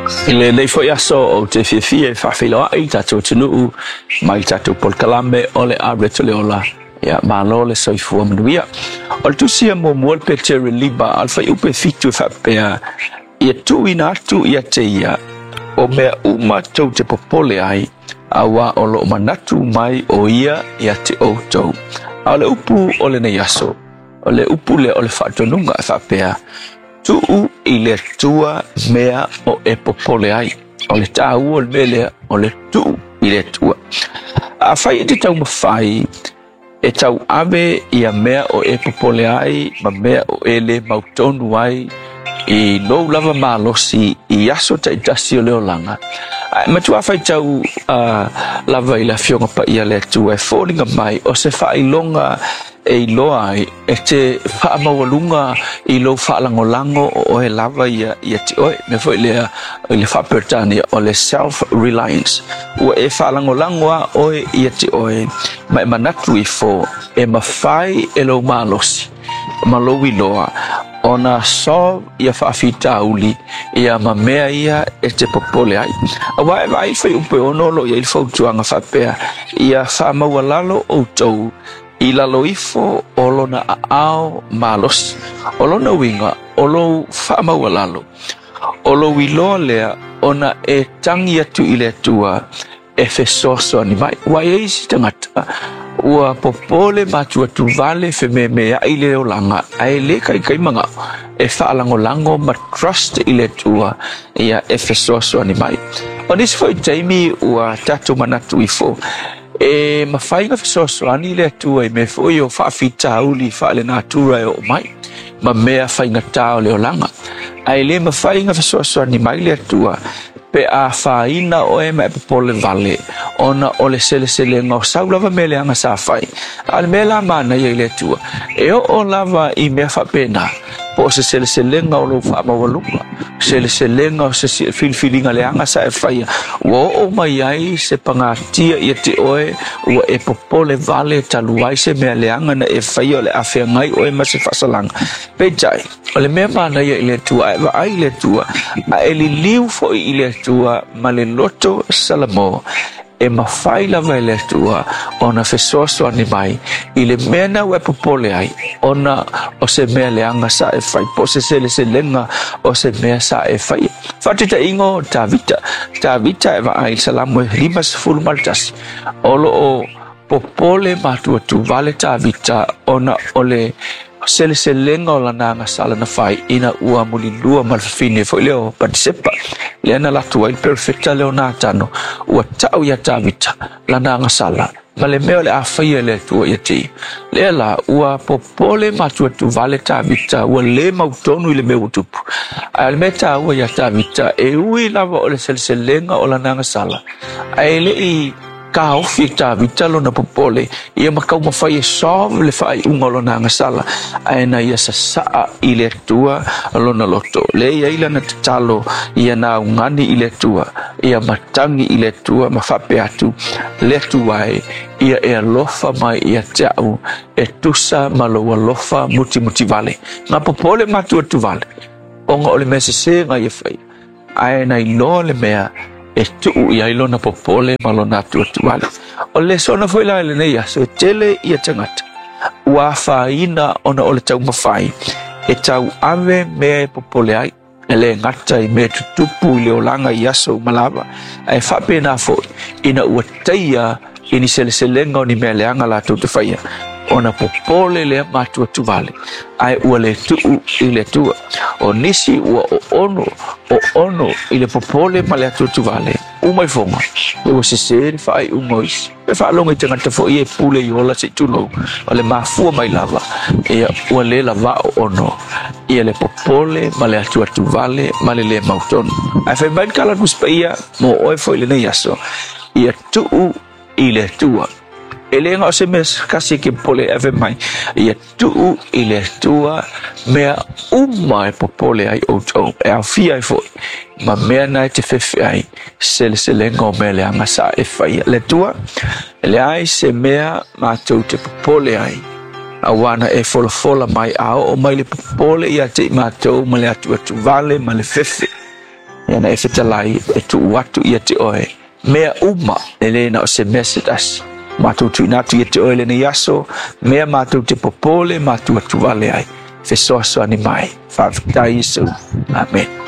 Le nei foi aso o te fie fa filo ai tato tunu mai tato pol kalame ole abre tole ola ya malole so fu amduia ol tu sia mo mol pe te liba alfa upe fitu fa pe ia tu ina tu ia te ia o me uma tau te popole ai awa olo manatu mai o ia te oto ale upu ole nei aso ole upu le ole fa tonunga fa pe tu ile tua mea o e popole ai o le tau o le mele o le tu ile tua a fai te tau mawhai e tau ave ia mea o e popole ai ma mea o ele mautonu ai i no lava malosi i aso ta itasi o leo langa ma tu a fai tau lava i la fionga pa ia le tua e fōringa mai o se fai longa e loa e te whaamawalunga i lo whaalangolango o e lava ia te oe me fo i le whapertani o le self-reliance ua e whaalangolangoa oe ia te oe ma e manatu i fo e mawhai e lo malosi ma lo i loa ona so ia whaafita uli ia mamea ia e te popole ai awa e vai whai upe ono lo ia il fautuanga whapea ia whaamawalalo o tau i lalo ifo olo na ao malos olo na winga olo whaamaua lalo olo wiloa lea ona e tangi atu i le tua e fesoso ani mai wa eisi tangata ua popole matua tu vale fe me ai le olanga ai le kai manga e whaalangolango ma trust i le tua ia e fesoso ani mai onis foi taimi ua tatu manatu ifo e mawhainga fesoso ani le tua i me foi o whaafita uli whaale natura e o mai ma mea whainga tau le olanga ai le mawhainga fesoso ani mai le tua pe a whaina o e mai popole vale ona o le sele ngau saulava mele anga sa whai ale mela mana i le tua e o lava i mea whapena po se sele ngau lo whaamawalunga sele ngau se filfilinga le anga sa e whai o mai ai se pangatia i te oe ua e popole vale taluai se mea le anga na e whai o le awhia ngai o e ma se whasalanga pe jai o le mea mana i le tua e wa ai le tua a e li liu fo i le tua ma le loto salamo e mawhai lava i le tua ona fesoso ani mai i le mena ue popole ai ona o se mea le anga sa e whai po se lenga o se mea sa e whai whatita ingo ta vita e wa ai salamo e rimas fulu maltasi olo o popole matua tu vale ta vita ona ole se lenga o lana anga sala na whai ina ua mulindua malfafine fo leo patisepa leana latu ai perfecta leo nā tano ua tau ia tāwita lana anga sala ma le meo le awhaia le tua ia te lea la ua popole matua tu vale tāwita ua le mautonu i le meo utupu a le mea tā ua ia tāwita e ui lava o le se lenga o lana anga sala ai le i ka ofi ta vitalo na popole ia makau mawhai e sov le whai ungolo na ngasala aena ia sa i le tua lona loto le ia ila na tatalo ia na ungani i le tua ia matangi i le tua mawhape atu le tuai ia e alofa mai ia teau e tusa malo alofa muti vale nga popole matua tu vale onga ole mese se nga ia whai aena i lo le mea e tu ia ilona popole malona tuale o le sona foi la le nei so tele ia tangata wa faina ona ole tau mafai e tau ave me popole ai ele ngata i me tupu le olanga iaso malava ai fa pena fo ina uatia ini seleselenga ni me le anga la tu faia ona popole le matua tu vale ai ua le tu i le tua o nisi ua o ono i le popole ma le atu tu vale umai fonga e ua seseri fai ungois e fa longa i tangata fo i e pule i ola se tulo o le mafua mai lava e ua le lava o ono i le popole ma le atu vale ma le mautonu ai fai mai kala nuspa ia mo oe fo i le nei aso i tu i le tua ele nga se mes kasi ke pole ave mai ia tu i le tua mea umai popole ai oto e a fia i foi ma mea nai te fefe ai se lengo me le anga sa e fai le tua ele ai se mea mātou te popole ai awana e fola mai ao o mai le popole ia te mātou ma le atu vale ma le fefe ia na efetalai e tu watu ia te oe mea uma ele na o se message matu tu na tu ia te oe le ni yaso mea matu te popole matu atu vale ai fe so ani mai fa ta Yesu amen.